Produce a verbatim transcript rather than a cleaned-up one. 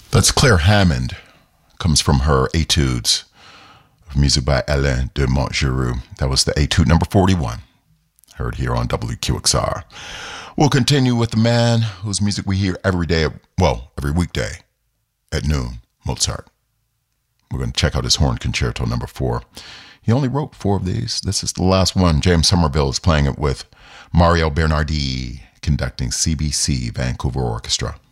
That's Claire Hammond. Comes from her Etudes of music by Alain de Montgeroux. That was the Etude number forty-one. Heard here on W Q X R. We'll continue with the man whose music we hear every day, well, every weekday at noon, Mozart. We're going to check out his horn concerto number four. He only wrote four of these. This is the last one. James Somerville is playing it with Mario Bernardi, conducting C B C Vancouver Orchestra.